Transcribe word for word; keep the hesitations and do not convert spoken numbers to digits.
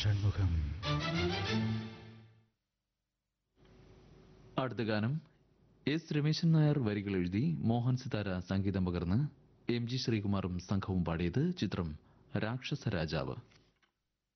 ഷൺമുഖം. അടുത്ത ഗാനം എസ് രമേശൻ നായർ വരികൾ എഴുതി മോഹൻ സിതാര സംഗീതം പകർന്ന് എം ജി ശ്രീകുമാറും സംഘവും പാടിയത്. ചിത്രം രാക്ഷസ രാജാവ്.